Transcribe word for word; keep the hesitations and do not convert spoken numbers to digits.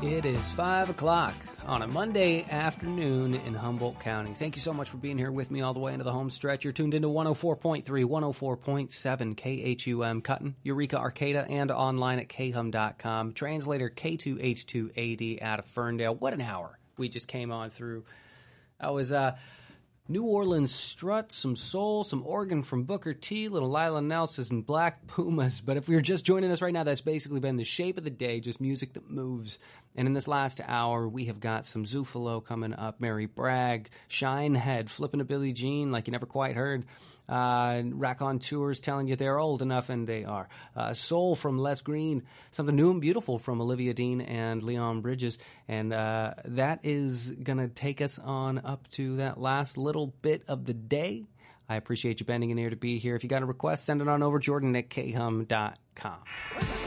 It is five o'clock on a Monday afternoon in Humboldt County. Thank you so much for being here with me all the way into the home stretch. You're tuned into one oh four point three, one oh four point seven K H U M Cutton, Eureka, Arcata, and online at K hum dot com. Translator K two H two A D out of Ferndale. What an hour we just came on through. I was, uh... New Orleans strut, some soul, some organ from Booker T, little Lila Nelson, and Black Pumas. But if you're just joining us right now, that's basically been the shape of the day, just music that moves. And in this last hour, we have got some Zufalo coming up, Mary Bragg, Shinehead, flipping a Billie Jean like you never quite heard. Uh, Raconteurs telling you they're old enough, and they are. Uh, Soul from Les Green, something new and beautiful from Olivia Dean and Leon Bridges. And uh, that is going to take us on up to that last little bit of the day. I appreciate you bending an ear to be here. If you got a request, send it on over, Jordan at K hum dot com.